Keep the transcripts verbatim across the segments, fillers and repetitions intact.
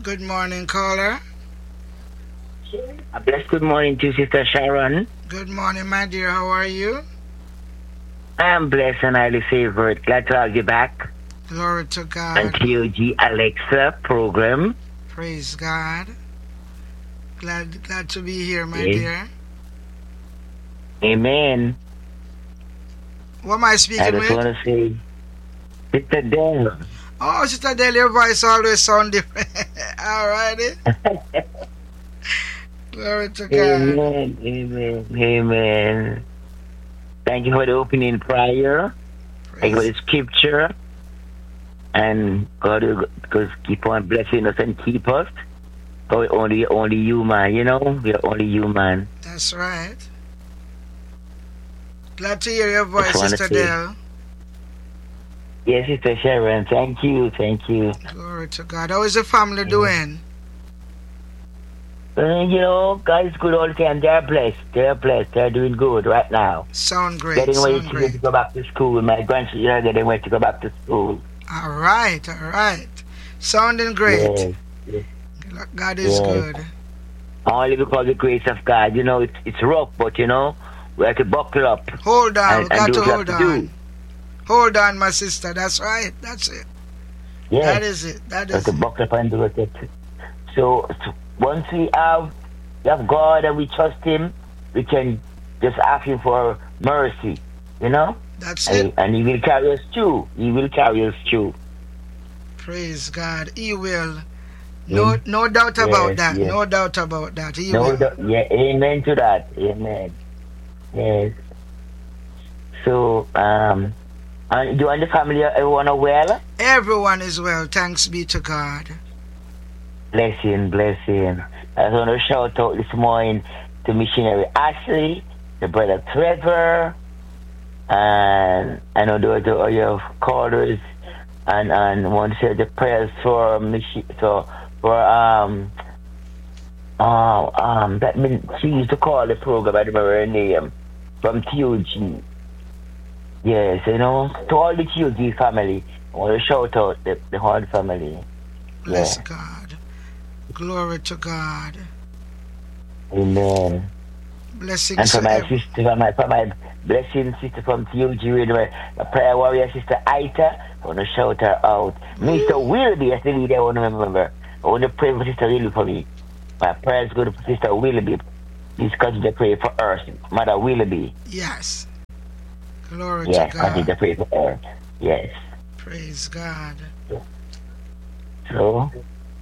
Good morning, caller. A blessed good morning to Sister Sharon. Good morning, my dear. How are you? I am blessed and highly favored. Glad to have you back. Glory to God. And T O G Alexa program. Praise God. Glad glad to be here, my Yes. dear. Amen. What am I speaking I just with? want to say, Sister Dale. Oh, Sister Dale, your voice always sound different. All righty. Glory to God. Amen. Amen. Amen. Thank you for the opening prayer. Thank you for Praise, the scripture. And God will just keep on blessing us and keep us. So we're only, only human, you know? We are only human. that's right. Glad to hear your voice, Just wanna Sister say- Dale. Yes, Sister Sharon. Thank you. Thank you. Glory to God. How is the family doing? Uh, you know, God is good all the time. They're blessed. They're blessed. They're doing good right now. Sound great. Getting ready Sound to great. go back to school. My grandchildren are getting ready to go back to school. All right. All right. Sounding great. Yes, yes. God is Yes. good. Only because of the grace of God. You know, it's it's rough, but you know, we have to buckle up Hold on. and, we got and do to what we hold have to on. do. Hold on, my sister. That's right. That's it. Yes, That is it. That we have is to it. buckle up and do what we have to. So, so once we have, we have God and we trust Him, we can just ask Him for mercy. You know, That's and, it. and He will carry us through. He will carry us through. Praise God. He will. No, no doubt Yes, about that. yes. No doubt about that. He No, will. the, yeah, amen to that. Amen. Yes. So, um, and you and the family, everyone are well? Everyone is well. Thanks be to God. Blessing, blessing. I just want to shout out this morning to missionary Ashley, the brother Trevor, and I know those are your callers, and and want to say the prayers for mission, so for um. Oh, um, that mean she used to call the program. I remember her name from T O G. Yes, you know, to all the T O G family, I want to shout out the, the whole family. Bless Yeah. God. Glory to God. Amen. Blessings And for to my every- sister, for my, for my blessing sister from T O G, my, my prayer warrior sister Aita, I want to shout her out. Mister Wilby, I still I want to remember. I want to pray for Sister Wilby for me. My prayers go to Sister Willoughby. Please continue to pray for her, Mother Willoughby. Yes. Glory Yes, to continue to God. pray for her. Yes. Praise God. So,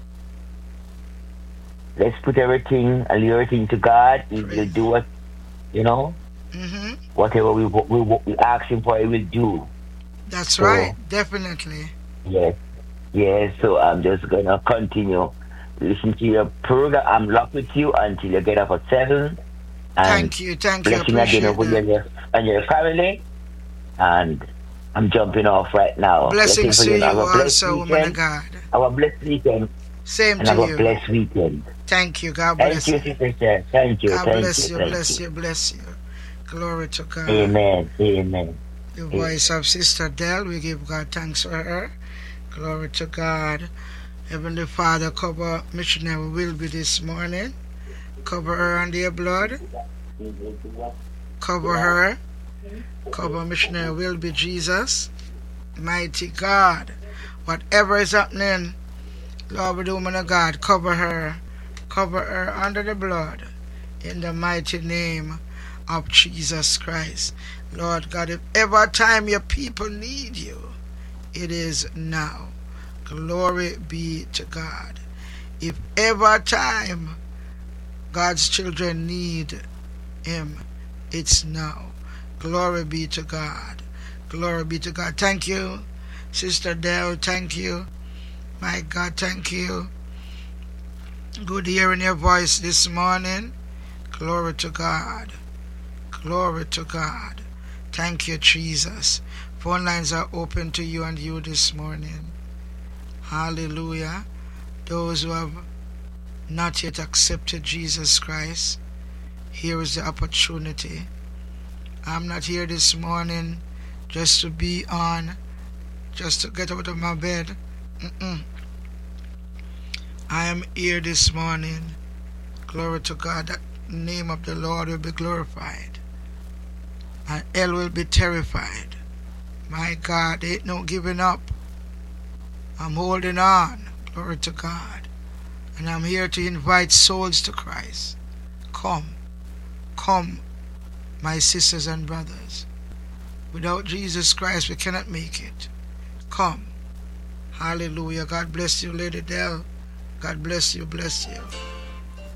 let's put everything and leave everything to God. He will do what, you know, Mm-hmm. whatever we, we, we ask Him for, He will do. That's So- right. Definitely. Yes. Yes, so I'm just going to continue. Listen to your program. I'm locked with you until you get up at seven. And Thank you. Thank you. blessing again Appreciate over you that. and your, and your family. And I'm jumping off right now. Blessings Blessing to for you Have a blessed also, woman of weekend. God. Have a blessed weekend. Same And have to a you. blessed weekend. Thank you. God Thank bless you, you. Sister Sharon. Thank you. God thank bless you. you. Thank Bless you. you. Bless you. Glory to God. Amen. Amen. The voice of Sister Dell. We give God thanks for her. Glory to God. Heavenly Father, cover missionary Wilby this morning. Cover her under your blood. Cover her. Cover missionary Wilby, Jesus. Mighty God. Whatever is happening, Lord, the woman of God, cover her. Cover her under the blood. In the mighty name of Jesus Christ. Lord God, if ever time your people need you, it is now. Glory be to God. If ever time God's children need Him, it's now. Glory be to God. Glory be to God. Thank you, Sister Dell. Thank you. My God, thank you. Good hearing your voice this morning. Glory to God. Glory to God. Thank you, Jesus. Phone lines are open to you and you this morning. Hallelujah. Those who have not yet accepted Jesus Christ, here is the opportunity. I'm not here this morning just to be on, just to get out of my bed. Mm-mm. I am here this morning. Glory to God. That the name of the Lord will be glorified. And hell will be terrified. My God, there ain't no giving up. I'm holding on. Glory to God. And I'm here to invite souls to Christ. Come. Come, my sisters and brothers. Without Jesus Christ, we cannot make it. Come. Hallelujah. God bless you, Lady Dell. God bless you. Bless you.